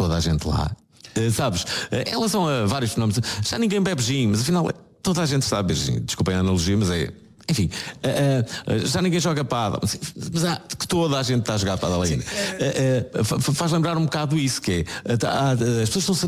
toda a gente lá. Sabes, em relação a vários fenómenos, já ninguém bebe gin, mas afinal toda a gente está a beber gin. Desculpem a analogia, mas é. Enfim, já ninguém joga pádel, mas há que toda a gente está a jogar pádel ainda. Faz lembrar um bocado isso, que é, as pessoas estão-se